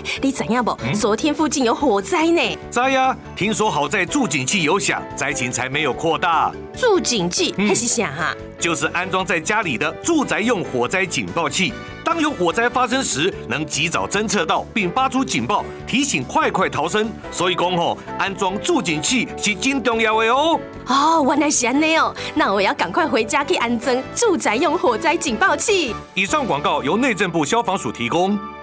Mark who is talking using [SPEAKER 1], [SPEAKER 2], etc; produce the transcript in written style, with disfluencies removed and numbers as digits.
[SPEAKER 1] 你知影不？昨天附近有火灾呢。
[SPEAKER 2] 知呀，听说好在助警器有响，灾情才没有扩大。
[SPEAKER 1] 助警器还是啥哈？
[SPEAKER 2] 就是安装在家里的住宅用火灾警报器。当有火灾发生时，能及早侦测到并发出警报，提醒快逃生。所以讲安装助警器是真重要的哦。
[SPEAKER 1] 哦，原来是这样哦，那我要赶快回家去安装住宅用火灾警报器。
[SPEAKER 2] 以上广告由内政部消防署提供。